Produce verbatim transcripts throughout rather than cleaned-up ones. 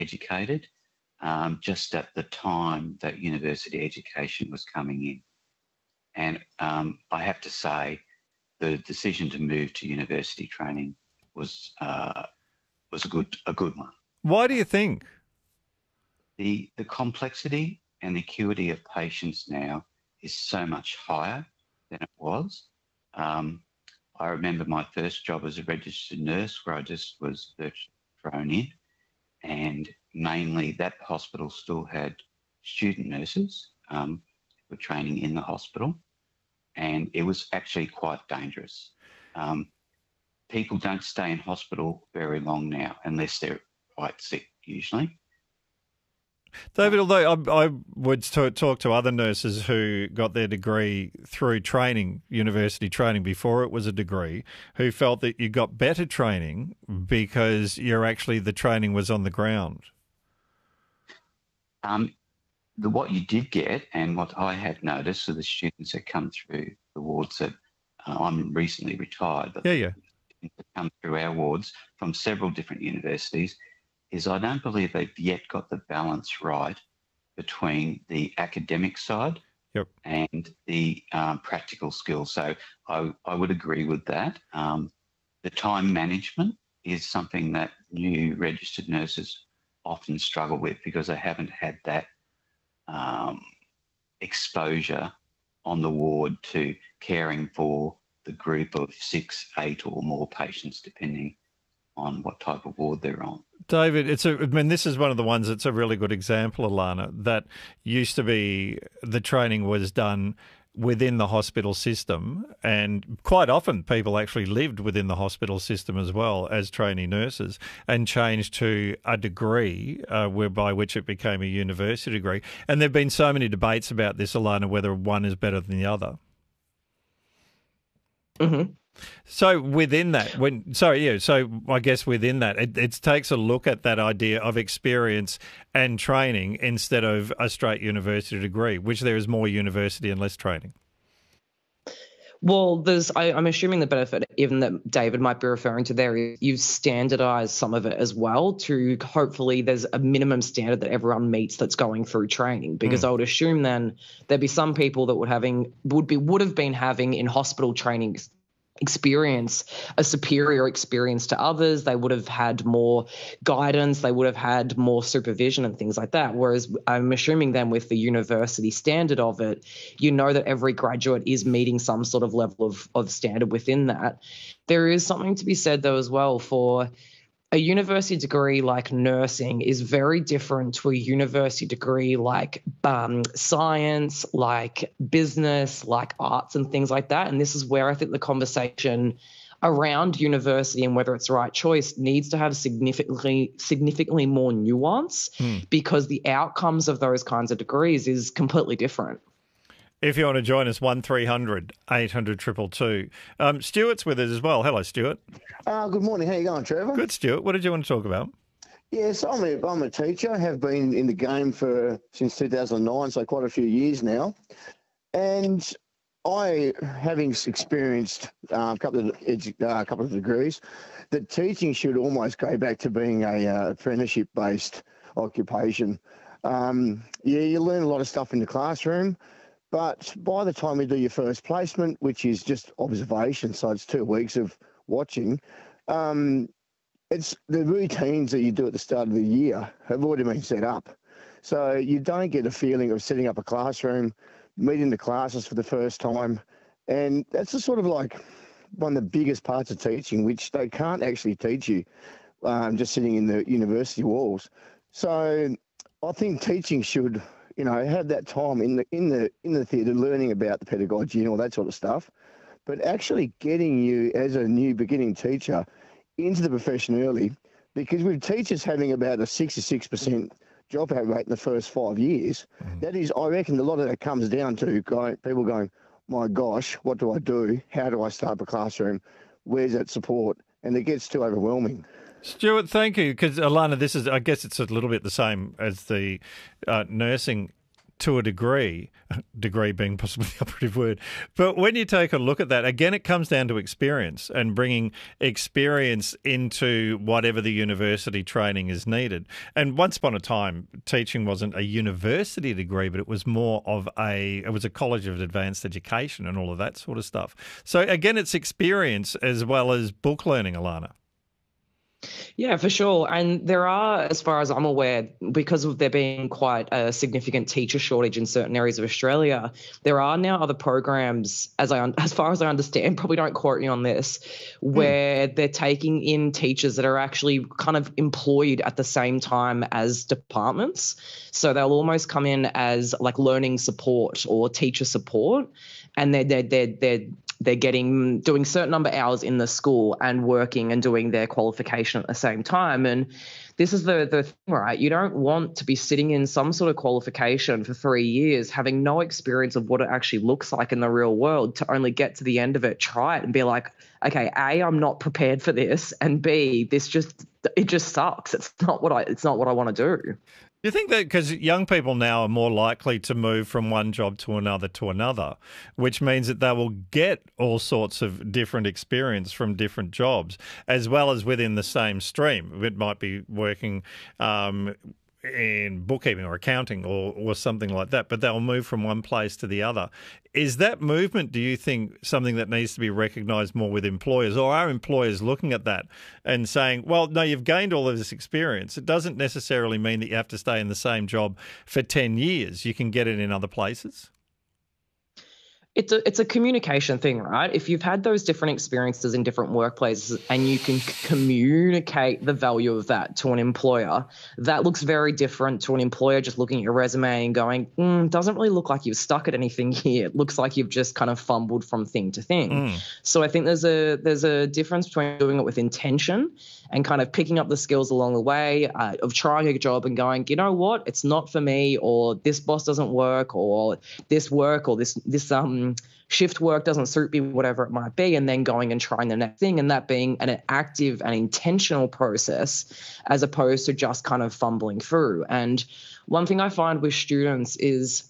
educated um, just at the time that university education was coming in. And um, I have to say, the decision to move to university training was uh, was a good a good one. Why do you think? The the complexity and the acuity of patients now is so much higher than it was. Um, I remember my first job as a registered nurse, where I just was virtually thrown in, and mainly that hospital still had student nurses um, who were training in the hospital, and it was actually quite dangerous. Um, people don't stay in hospital very long now unless they're quite sick, usually. David, although I, I would t- talk to other nurses who got their degree through training, university training before it was a degree, who felt that you got better training because you're actually the training was on the ground. Um, the, what you did get, and what I had noticed, are the students that come through the wards that uh, I'm recently retired, but yeah, yeah, that come through our wards from several different universities, is I don't believe they've yet got the balance right between the academic side yep. and the um, practical skills. So I, I would agree with that. Um, the time management is something that new registered nurses often struggle with because they haven't had that um, exposure on the ward to caring for the group of six, eight or more patients, depending on what type of ward they're on. David, it's a, I mean, this is one of the ones that's a really good example, Alana, that used to be the training was done within the hospital system, and quite often people actually lived within the hospital system as well as trainee nurses, and changed to a degree uh, whereby which it became a university degree. And there have been so many debates about this, Alana, whether one is better than the other. Mm-hmm. So within that, when sorry, yeah. So I guess within that, it, it takes a look at that idea of experience and training instead of a straight university degree, which there is more university and less training. Well, there's. I, I'm assuming the benefit, even that David might be referring to there, is you've standardised some of it as well. To hopefully, there's a minimum standard that everyone meets that's going through training. Because mm. I would assume then there'd be some people that would having would be would have been having in hospital training experience a superior experience to others. They would have had more guidance, they would have had more supervision and things like that. Whereas I'm assuming then with the university standard of it, you know that every graduate is meeting some sort of level of, of standard within that. There is something to be said though as well for a university degree like nursing is very different to a university degree like um, science, like business, like arts and things like that. And this is where I think the conversation around university and whether it's the right choice needs to have significantly, significantly more nuance mm. because the outcomes of those kinds of degrees is completely different. If you want to join us, one three hundred eight hundred two two two. Um, Stuart's with us as well. Hello, Stuart. Uh, good morning. How you going, Trevor? Good, Stuart. What did you want to talk about? Yes, I'm a, I'm a teacher. I have been in the game for since two thousand nine, so quite a few years now. And I, having experienced uh, a couple of edu- uh, a couple of degrees, that teaching should almost go back to being a uh, apprenticeship-based occupation. Um, yeah, you learn a lot of stuff in the classroom. But by the time you do your first placement, which is just observation, so it's two weeks of watching, um, it's the routines that you do at the start of the year have already been set up. So you don't get a feeling of setting up a classroom, meeting the classes for the first time. And that's a sort of like one of the biggest parts of teaching, which they can't actually teach you um, just sitting in the university walls. So I think teaching should... you know, have that time in the in the in the theatre learning about the pedagogy and all that sort of stuff, but actually getting you as a new beginning teacher into the profession early, because with teachers having about a sixty-six percent dropout rate in the first five years, mm. that is, I reckon a lot of that comes down to going, people going, my gosh, what do I do? How do I start a classroom? Where's that support? And it gets too overwhelming. Stuart, thank you. Because, Alana, this is, I guess it's a little bit the same as the uh, nursing to a degree, degree being possibly the operative word. But when you take a look at that, again, it comes down to experience and bringing experience into whatever the university training is needed. And once upon a time, teaching wasn't a university degree, but it was more of a, it was a college of advanced education and all of that sort of stuff. So again, it's experience as well as book learning, Alana. Yeah, for sure. And there are, as far as I'm aware, because of there being quite a significant teacher shortage in certain areas of Australia, there are now other programs, as I as far as I understand, probably don't quote me on this, where mm. they're taking in teachers that are actually kind of employed at the same time as departments. So they'll almost come in as like learning support or teacher support, and they're they're they're, they're they're getting doing certain number of hours in the school and working and doing their qualification at the same time. And this is the the thing, right? You don't want to be sitting in some sort of qualification for three years, having no experience of what it actually looks like in the real world, to only get to the end of it, try it, and be like, okay, A, I'm not prepared for this, and B, this just it just sucks. It's not what I it's not what I want to do. Do you think that because young people now are more likely to move from one job to another to another, which means that they will get all sorts of different experience from different jobs, as well as within the same stream? It might be working um, in bookkeeping or accounting or, or something like that, but they'll move from one place to the other. Is that movement, do you think, something that needs to be recognised more with employers, or are employers looking at that and saying, well, no, you've gained all of this experience. It doesn't necessarily mean that you have to stay in the same job for ten years. You can get it in other places? It's a it's a communication thing, right? If you've had those different experiences in different workplaces and you can c- communicate the value of that to an employer, that looks very different to an employer just looking at your resume and going, mm, doesn't really look like you've stuck at anything here. It looks like you've just kind of fumbled from thing to thing. Mm. So I think there's a there's a difference between doing it with intention and kind of picking up the skills along the way uh, of trying a job and going, you know what, it's not for me, or this boss doesn't work, or this work, or this this um shift work doesn't suit me, whatever it might be, and then going and trying the next thing, and that being an active and intentional process as opposed to just kind of fumbling through. And one thing I find with students is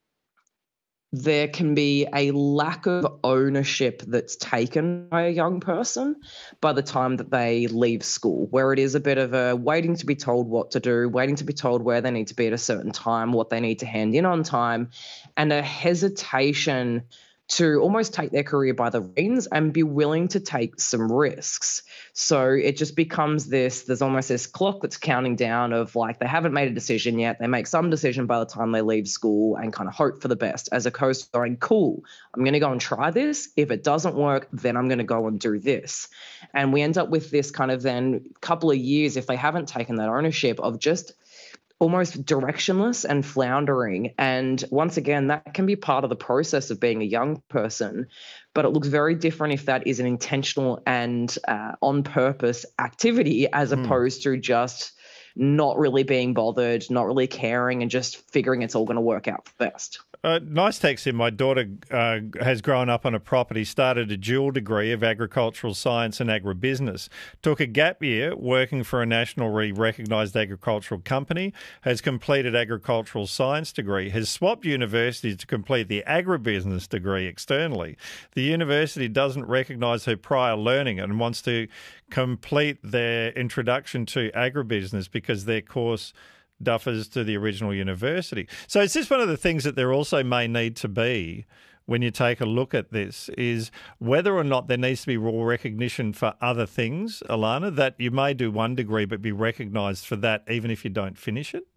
there can be a lack of ownership that's taken by a young person by the time that they leave school, where it is a bit of a waiting to be told what to do, waiting to be told where they need to be at a certain time, what they need to hand in on time, and a hesitation to almost take their career by the reins and be willing to take some risks. So it just becomes this, there's almost this clock that's counting down of like, they haven't made a decision yet. They make some decision by the time they leave school and kind of hope for the best, as opposed to going, cool, I'm going to go and try this. If it doesn't work, then I'm going to go and do this. And we end up with this kind of then couple of years, if they haven't taken that ownership, of just almost directionless and floundering. And once again, that can be part of the process of being a young person, but it looks very different if that is an intentional and uh, on purpose activity, as mm. opposed to just not really being bothered, not really caring, and just figuring it's all going to work out best. Uh, nice text in. My daughter uh, has grown up on a property, started a dual degree of agricultural science and agribusiness, took a gap year working for a nationally recognised agricultural company, has completed agricultural science degree, has swapped universities to complete the agribusiness degree externally. The university doesn't recognise her prior learning and wants to complete their introduction to agribusiness because their course duffers to the original university. So it's just one of the things that there also may need to be when you take a look at this, is whether or not there needs to be raw recognition for other things, Alana, that you may do one degree but be recognised for that even if you don't finish it.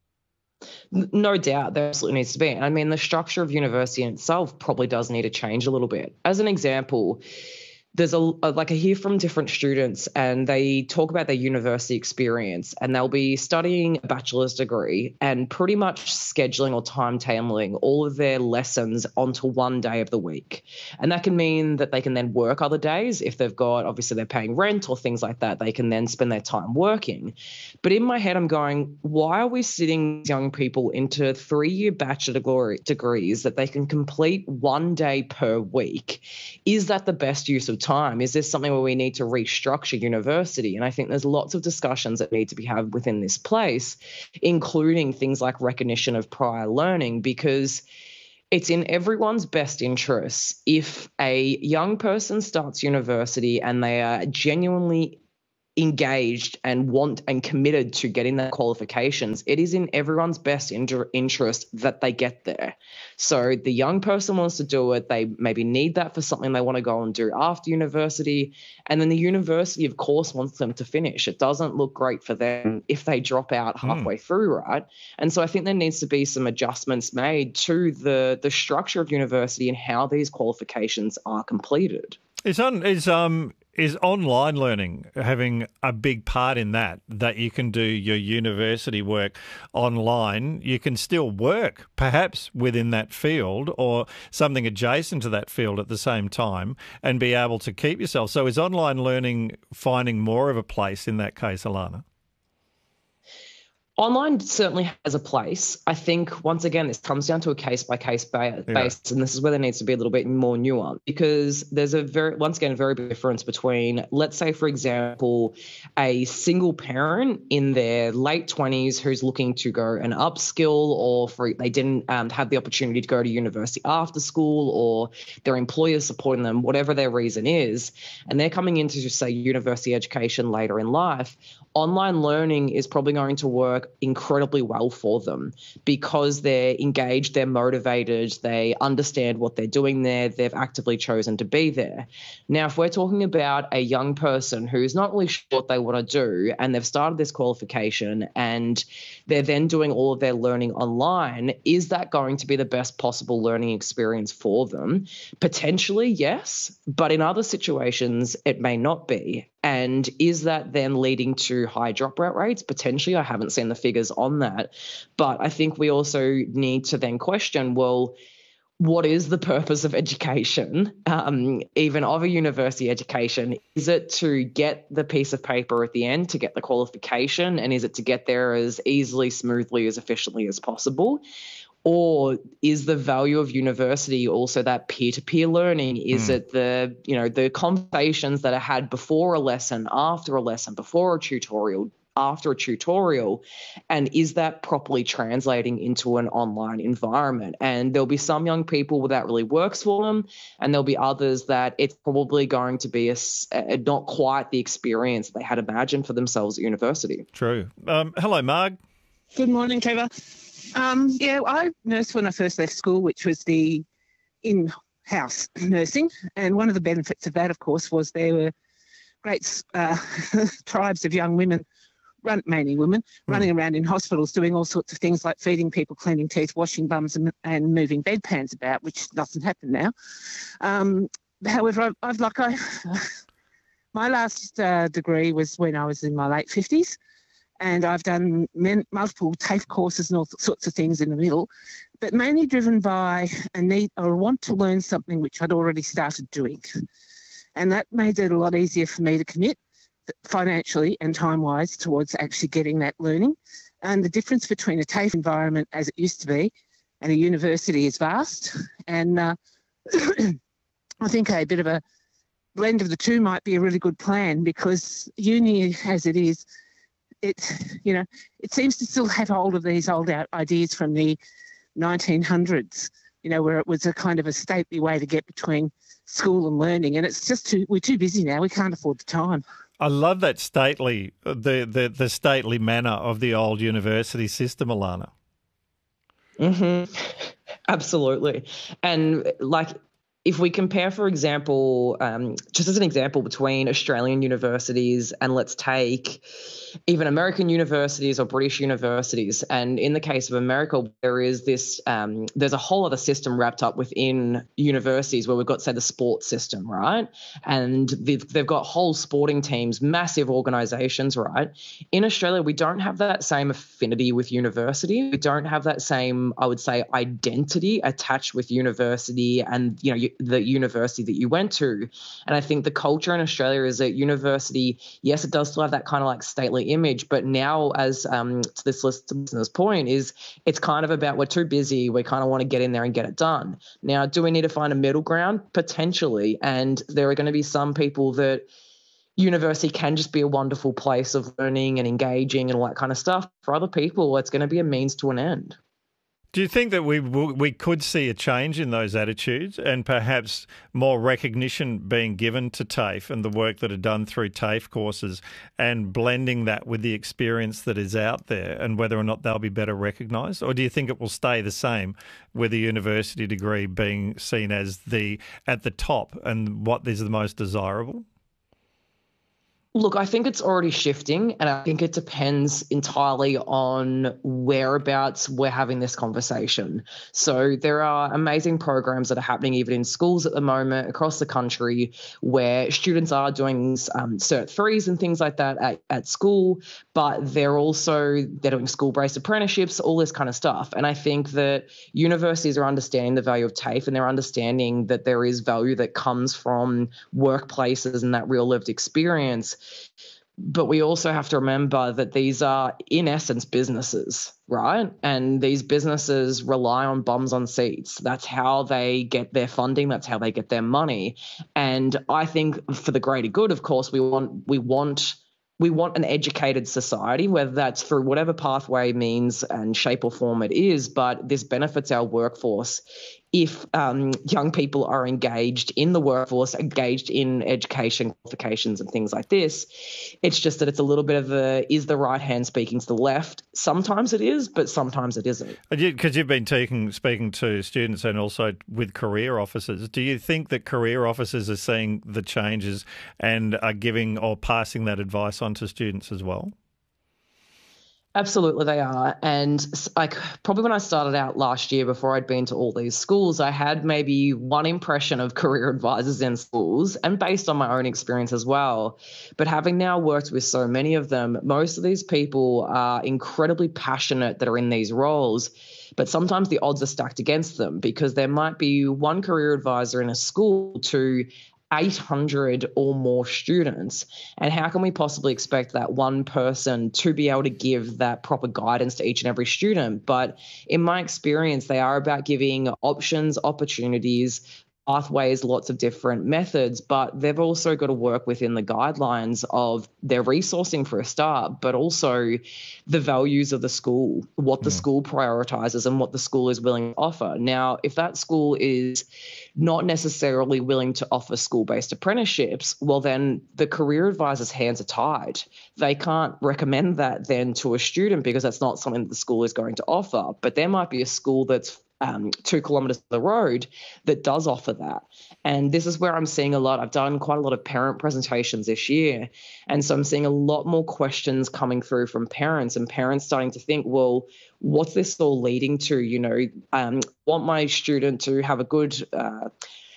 No doubt there absolutely needs to be. I mean, the structure of university in itself probably does need to change a little bit. As an example, there's a, like I hear from different students and they talk about their university experience, and they'll be studying a bachelor's degree and pretty much scheduling or timetabling all of their lessons onto one day of the week. And that can mean that they can then work other days. If they've got, obviously they're paying rent or things like that, they can then spend their time working. But in my head, I'm going, why are we sitting young people into three-year bachelor degree, degrees that they can complete one day per week? Is that the best use of time? Is this something where we need to restructure university? And I think there's lots of discussions that need to be had within this place, including things like recognition of prior learning, because it's in everyone's best interests if a young person starts university and they are genuinely engaged and want and committed to getting their qualifications, it is in everyone's best inter- interest that they get there. So the young person wants to do it. They maybe need that for something they want to go and do after university. And then the university, of course, wants them to finish. It doesn't look great for them if they drop out halfway mm. through, right? And so I think there needs to be some adjustments made to the, the structure of university and how these qualifications are completed. Is on is um is online learning having a big part in that? That you can do your university work online, you can still work perhaps within that field or something adjacent to that field at the same time, and be able to keep yourself. So, is online learning finding more of a place in that case, Alana? Online certainly has a place. I think, once again, this comes down to a case-by-case basis, yeah. and this is where there needs to be a little bit more nuance, because there's a very, once again, a very big difference between, let's say, for example, a single parent in their late twenties who's looking to go and upskill, or for they didn't um, have the opportunity to go to university after school, or their employer's supporting them, whatever their reason is, and they're coming into, say, university education later in life. Online learning is probably going to work incredibly well for them because they're engaged, they're motivated, they understand what they're doing there, they've actively chosen to be there. Now, if we're talking about a young person who's not really sure what they want to do and they've started this qualification and they're then doing all of their learning online, is that going to be the best possible learning experience for them? Potentially, yes, but in other situations, it may not be. And is that then leading to high dropout rates? Potentially. I haven't seen the figures on that. But I think we also need to then question, well, what is the purpose of education, um, even of a university education? Is it to get the piece of paper at the end, to get the qualification? And is it to get there as easily, smoothly, as efficiently as possible? Or is the value of university also that peer-to-peer learning? Is mm. it the, you know, the conversations that are had before a lesson, after a lesson, before a tutorial, after a tutorial? And is that properly translating into an online environment? And there'll be some young people where that really works for them, and there'll be others that it's probably going to be a, a, not quite the experience they had imagined for themselves at university. True. Um, hello, Marg. Good morning, Trevor. Um, yeah, I nursed when I first left school, which was the in-house nursing. And one of the benefits of that, of course, was there were great uh, tribes of young women, run, mainly women, mm. running around in hospitals doing all sorts of things like feeding people, cleaning teeth, washing bums and, and moving bedpans about, which doesn't happen now. Um, however, I've, I've like I, my last uh, degree was when I was in my late fifties. And I've done men, multiple TAFE courses and all sorts of things in the middle, but mainly driven by a need or a want to learn something which I'd already started doing. And that made it a lot easier for me to commit financially and time-wise towards actually getting that learning. And the difference between a TAFE environment as it used to be and a university is vast. And uh, I think a bit of a blend of the two might be a really good plan, because uni as it is, it, you know, it seems to still have hold of these old ideas from the nineteen hundreds, you know, where it was a kind of a stately way to get between school and learning. And it's just too, we're too busy now. We can't afford the time. I love that stately, the, the, the stately manner of the old university system, Alana. Mm-hmm. Absolutely. And like, if we compare, for example, um, just as an example between Australian universities and let's take even American universities or British universities, and in the case of America, there is this, um, there's a whole other system wrapped up within universities where we've got, say, the sports system, right? And they've, they've got whole sporting teams, massive organisations, right? In Australia, we don't have that same affinity with university. We don't have that same, I would say, identity attached with university and, you know, the university that you went to. And I think the culture in Australia is that university, yes, it does still have that kind of like stately image, but now, as um, to this listener's point, is it's kind of about we're too busy, we kind of want to get in there and get it done. Now, do we need to find a middle ground? Potentially. And there are going to be some people that university can just be a wonderful place of learning and engaging and all that kind of stuff. For other people, it's going to be a means to an end. Do you think that we we could see a change in those attitudes and perhaps more recognition being given to TAFE and the work that are done through TAFE courses and blending that with the experience that is out there and whether or not they'll be better recognised? Or do you think it will stay the same with a university degree being seen as the at the top and what is the most desirable? Look, I think it's already shifting, and I think it depends entirely on whereabouts we're having this conversation. So there are amazing programs that are happening even in schools at the moment across the country where students are doing um, Cert threes and things like that at, at school, but they're also they're doing school-based apprenticeships, all this kind of stuff. And I think that universities are understanding the value of TAFE, and they're understanding that there is value that comes from workplaces and that real lived experience. But we also have to remember that these are, in essence, businesses, right? And these businesses rely on bums on seats. That's how they get their funding. That's how they get their money. And I think for the greater good, of course, we want we want we want an educated society, whether that's through whatever pathway, means, and shape or form it is. But this benefits our workforce if um, young people are engaged in the workforce, engaged in education qualifications and things like this. It's just that it's a little bit of a, is the right hand speaking to the left? Sometimes it is, but sometimes it isn't. Because you've been taking, speaking to students and also with career officers, do you think that career officers are seeing the changes and are giving or passing that advice on to students as well? Absolutely, they are. And like probably when I started out last year, before I'd been to all these schools, I had maybe one impression of career advisors in schools, and based on my own experience as well. But having now worked with so many of them, most of these people are incredibly passionate that are in these roles. But sometimes the odds are stacked against them because there might be one career advisor in a school to eight hundred or more students. And how can we possibly expect that one person to be able to give that proper guidance to each and every student? But in my experience, they are about giving options, opportunities, pathways, lots of different methods, but they've also got to work within the guidelines of their resourcing for a start, but also the values of the school, what the mm. school prioritizes and what the school is willing to offer. Now, if that school is not necessarily willing to offer school-based apprenticeships, well, then the career advisor's hands are tied. They can't recommend that then to a student because that's not something that the school is going to offer. But there might be a school that's Um, two kilometres up the road that does offer that. And this is where I'm seeing a lot. I've done quite a lot of parent presentations this year. And so I'm seeing a lot more questions coming through from parents and parents starting to think, well, what's this all leading to? You know, um, want my student to have a good uh,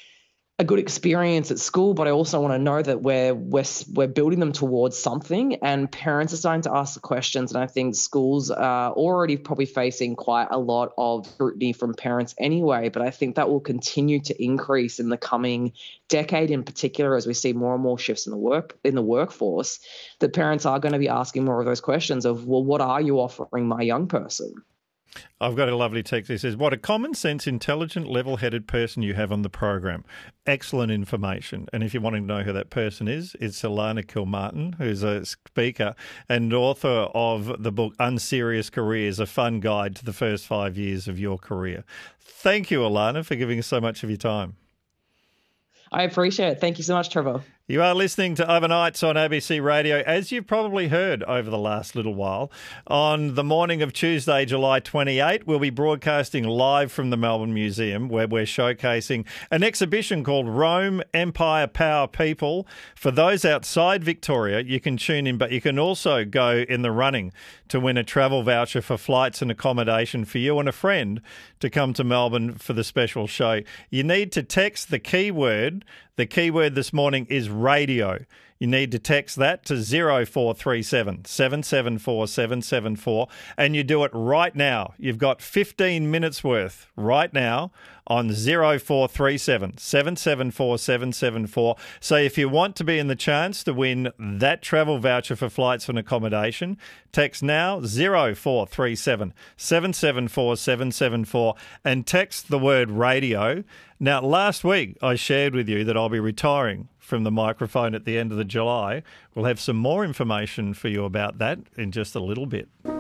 a good experience at school, but I also want to know that we're, we're, we're building them towards something, and parents are starting to ask the questions. And I think schools are already probably facing quite a lot of scrutiny from parents anyway, but I think that will continue to increase in the coming decade in particular, as we see more and more shifts in the work in the workforce, that parents are going to be asking more of those questions of, well, what are you offering my young person? I've got a lovely text that says, what a common sense, intelligent, level-headed person you have on the program. Excellent information. And if you want to know who that person is, it's Alana Kilmartin, who's a speaker and author of the book Unserious Careers, a fun guide to the first five years of your career. Thank you, Alana, for giving us so much of your time. I appreciate it. Thank you so much, Trevor. You are listening to Overnights on A B C Radio, as you've probably heard over the last little while. On the morning of Tuesday, July twenty-eighth, we'll be broadcasting live from the Melbourne Museum, where we're showcasing an exhibition called Rome, Empire, Power, People. For those outside Victoria, you can tune in, but you can also go in the running to win a travel voucher for flights and accommodation for you and a friend to come to Melbourne for the special show. You need to text the keyword. The keyword this morning is radio. You need to text that to zero four three seven, seven seven four, seven seven four, and you do it right now. You've got fifteen minutes worth right now on zero four three seven, seven seven four, seven seven four. So if you want to be in the chance to win that travel voucher for flights and accommodation, text now zero four three seven, seven seven four, seven seven four and text the word radio. Now, last week I shared with you that I'll be retiring from the microphone at the end of the July. We'll have some more information for you about that in just a little bit.